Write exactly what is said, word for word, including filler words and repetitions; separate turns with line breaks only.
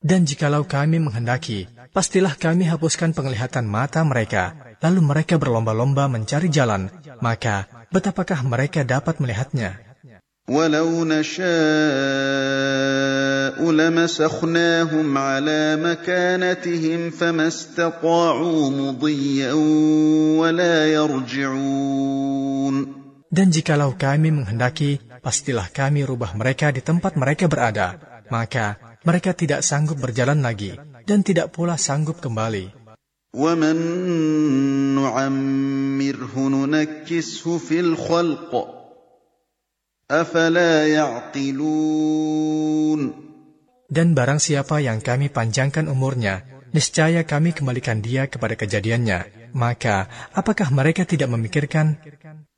Dan jikalau kami menghendaki, pastilah kami hapuskan penglihatan mata mereka, lalu mereka berlomba-lomba mencari jalan, maka betapakah mereka dapat melihatnya?
وَلَوْ نَشَاءُ لَمَسَخْنَاهُمْ عَلَى مَكَانَتِهِمْ فَمَا اسْتَطَاعُوا مُضِيًّا وَلَا يَرْجِعُونَ.
Dan jikalau kami menghendaki, pastilah kami rubah mereka di tempat mereka berada, maka mereka tidak sanggup berjalan lagi, dan tidak pula sanggup kembali.
وَمَن نُّعَمِّرْهُ نُنَكِّسْهُ فِي الْخَلْقِ أَفَلَا يَعْقِلُونَ.
Dan barang siapa yang kami panjangkan umurnya, niscaya kami kembalikan dia kepada kejadiannya, maka apakah mereka tidak memikirkan?